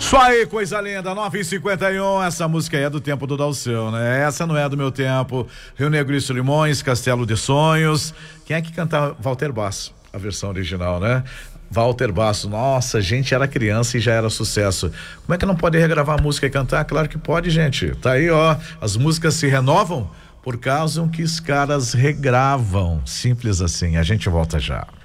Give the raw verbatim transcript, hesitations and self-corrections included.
Isso aí, coisa linda, nove e cinquenta e um, essa música aí é do tempo do Dalceu, né? Essa não é do meu tempo. Rio Negro e Solimões, Castelo de Sonhos. Quem é que cantava? Walter Basso, a versão original, né? Walter Basso, nossa, gente, era criança e já era sucesso. Como é que não pode regravar a música e cantar? Claro que pode, gente. Tá aí, ó, as músicas se renovam por causa que os caras regravam. Simples assim, a gente volta já.